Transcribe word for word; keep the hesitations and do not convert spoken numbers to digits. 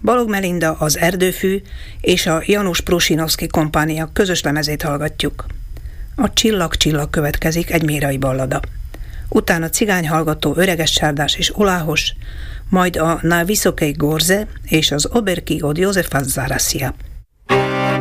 Balog Melinda, az Erdőfű és a Janusz Prusinovszky kompánia közös lemezét hallgatjuk. A Csillag Csillag következik, egy mérai ballada. Utána cigányhallgató Öreges Csárdás és Oláhos, majd a Na Vysokej Gorze és az Oberki od Jozefa Zarasia.